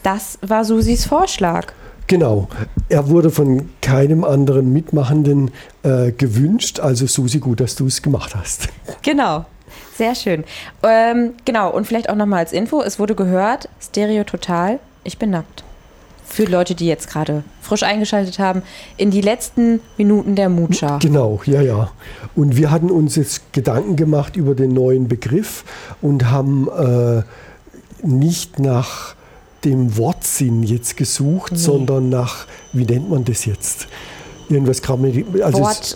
Das war Susis Vorschlag. Genau. Er wurde von keinem anderen Mitmachenden gewünscht. Also Susi, gut, dass du es gemacht hast. Genau. Sehr schön. Genau, und vielleicht auch nochmal als Info, es wurde gehört, Stereo Total, ich bin nackt. Für Leute, die jetzt gerade frisch eingeschaltet haben, in die letzten Minuten der Mutscha. Genau, ja. Und wir hatten uns jetzt Gedanken gemacht über den neuen Begriff und haben nicht nach dem Wortsinn jetzt gesucht, sondern nach, wie nennt man das jetzt? Irgendwas Wortklasse?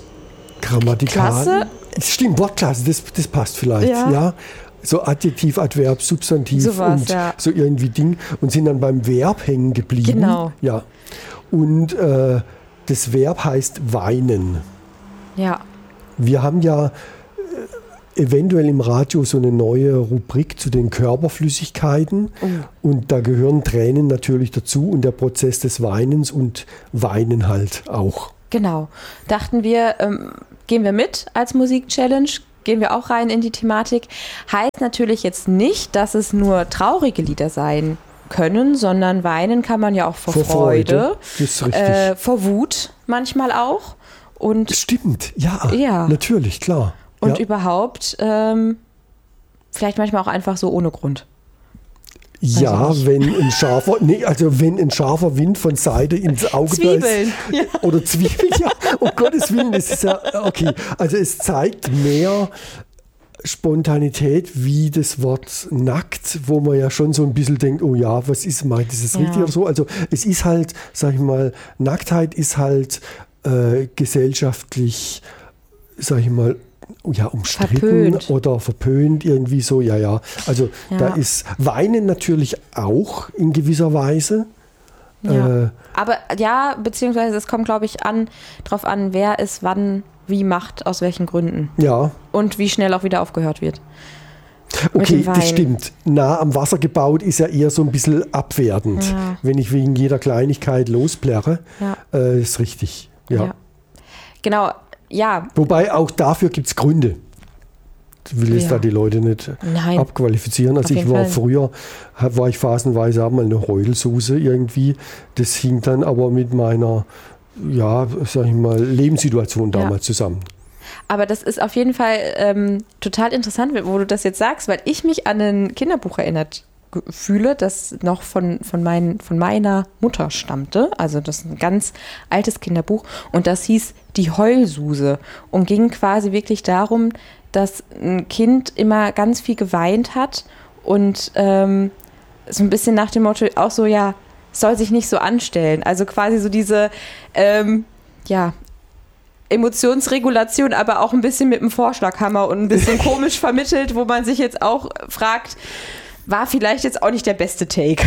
Stimmt, Wortklasse, das passt vielleicht, ja. So Adjektiv, Adverb, Substantiv und so irgendwie Ding und sind dann beim Verb hängen geblieben. Genau. Ja. Und das Verb heißt weinen. Ja. Wir haben ja eventuell im Radio so eine neue Rubrik zu den Körperflüssigkeiten und da gehören Tränen natürlich dazu und der Prozess des Weinens und Weinen halt auch. Genau. Dachten wir, gehen wir mit als Musik-Challenge, gehen wir auch rein in die Thematik. Heißt natürlich jetzt nicht, dass es nur traurige Lieder sein können, sondern weinen kann man ja auch vor Freude. Das ist richtig. Vor Wut manchmal auch. Und stimmt, ja, natürlich, klar. Und überhaupt vielleicht manchmal auch einfach so ohne Grund. Ja, wenn ein scharfer Wind von Seite ins Auge Zwiebeln. Oder Zwiebeln, ja. Um Gottes Willen, das ist ja okay. Also es zeigt mehr Spontanität wie das Wort nackt, wo man ja schon so ein bisschen denkt, oh ja, was ist, meint das ist richtig oder so. Also es ist halt, sag ich mal, Nacktheit ist halt gesellschaftlich, sag ich mal, umstritten oder verpönt irgendwie so, Also da ist Weinen natürlich auch in gewisser Weise. Ja. Aber beziehungsweise es kommt, glaube ich, drauf an, wer es wann wie macht, aus welchen Gründen. Ja. Und wie schnell auch wieder aufgehört wird. Okay, das stimmt. Nah am Wasser gebaut ist ja eher so ein bisschen abwertend. Ja. Wenn ich wegen jeder Kleinigkeit losplärre, ist richtig. Ja. Genau. Ja. Wobei auch dafür gibt es Gründe. Ich will jetzt da die Leute nicht abqualifizieren. Also früher war ich phasenweise mal eine Heulsuse irgendwie. Das hing dann aber mit meiner, Lebenssituation damals zusammen. Aber das ist auf jeden Fall total interessant, wo du das jetzt sagst, weil ich mich an ein Kinderbuch erinnert fühle, das noch von meiner Mutter stammte. Also das ist ein ganz altes Kinderbuch und das hieß Die Heulsuse und ging quasi wirklich darum, dass ein Kind immer ganz viel geweint hat und so ein bisschen nach dem Motto auch so, soll sich nicht so anstellen. Also quasi so diese Emotionsregulation, aber auch ein bisschen mit dem Vorschlaghammer und ein bisschen komisch vermittelt, wo man sich jetzt auch fragt, war vielleicht jetzt auch nicht der beste Take.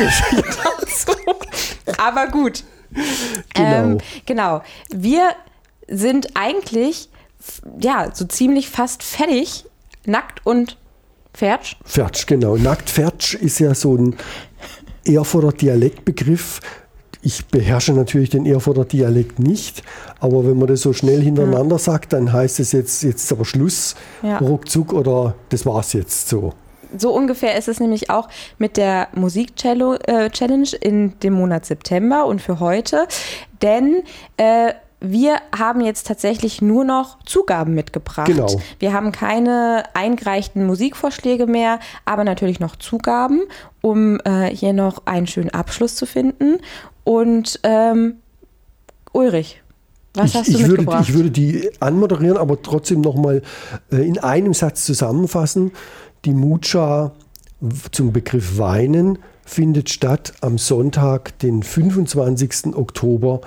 Aber gut. Genau. Wir sind eigentlich so ziemlich fast fertig. Nackt und Fertsch. Fertsch, genau. Nackt Fertsch ist ja so ein Erfurter Dialektbegriff. Ich beherrsche natürlich den Erfurter Dialekt nicht, aber wenn man das so schnell hintereinander sagt, dann heißt es jetzt aber Schluss, ruckzuck oder das war's jetzt so. So ungefähr ist es nämlich auch mit der Musik-Challenge in dem Monat September und für heute, denn wir haben jetzt tatsächlich nur noch Zugaben mitgebracht. Genau. Wir haben keine eingereichten Musikvorschläge mehr, aber natürlich noch Zugaben, um hier noch einen schönen Abschluss zu finden. Und Ulrich, was hast du mitgebracht? Ich würde die anmoderieren, aber trotzdem nochmal in einem Satz zusammenfassen. Die Mutscha zum Begriff Weinen findet statt am Sonntag, den 25. Oktober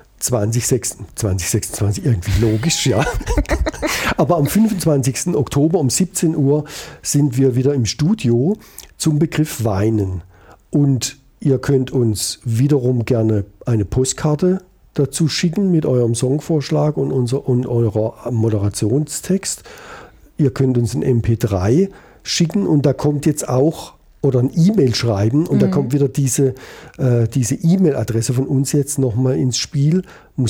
2026, irgendwie logisch, ja. Aber am 25. Oktober um 17 Uhr sind wir wieder im Studio zum Begriff Weinen. Und ihr könnt uns wiederum gerne eine Postkarte dazu schicken mit eurem Songvorschlag und eurer Moderationstext. Ihr könnt uns ein MP3 schicken und da kommt jetzt auch, oder ein E-Mail schreiben und da kommt wieder diese E-Mail-Adresse von uns jetzt nochmal ins Spiel,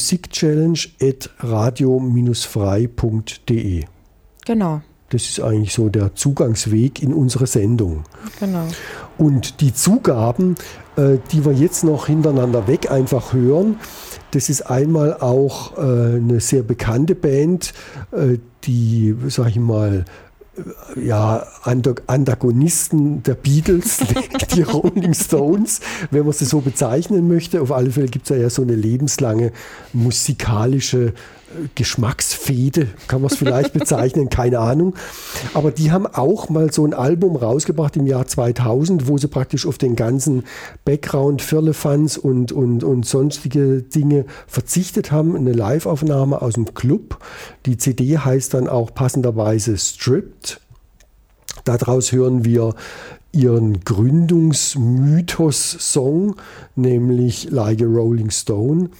musikchallenge@radio-frei.de. Genau. Das ist eigentlich so der Zugangsweg in unsere Sendung. Genau. Und die Zugaben, die wir jetzt noch hintereinander weg einfach hören, das ist einmal auch eine sehr bekannte Band, die, sag ich mal, ja, Antagonisten der Beatles, die Rolling Stones, wenn man sie so bezeichnen möchte. Auf alle Fälle gibt es ja so eine lebenslange musikalische Geschmacksfehde, kann man es vielleicht bezeichnen, keine Ahnung. Aber die haben auch mal so ein Album rausgebracht im Jahr 2000, wo sie praktisch auf den ganzen Background, Firlefanz und sonstige Dinge verzichtet haben. Eine Live-Aufnahme aus dem Club. Die CD heißt dann auch passenderweise Stripped. Daraus hören wir ihren Gründungsmythos-Song, nämlich Like a Rolling Stone.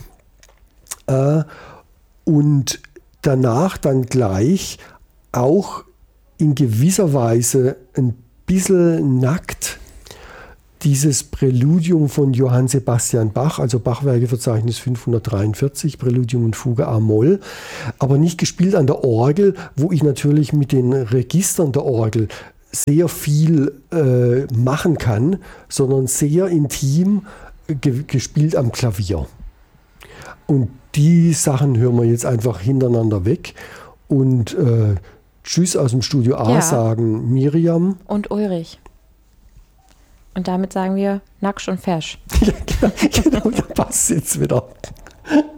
Und danach dann gleich auch in gewisser Weise ein bisschen nackt dieses Präludium von Johann Sebastian Bach, also Bachwerkeverzeichnis 543, Präludium und Fuge a-Moll, aber nicht gespielt an der Orgel, wo ich natürlich mit den Registern der Orgel sehr viel machen kann, sondern sehr intim gespielt am Klavier. Und die Sachen hören wir jetzt einfach hintereinander weg. Und Tschüss aus dem Studio A sagen Miriam. Und Ulrich. Und damit sagen wir Nacksch und Fersch. Ja, genau, da passt jetzt wieder.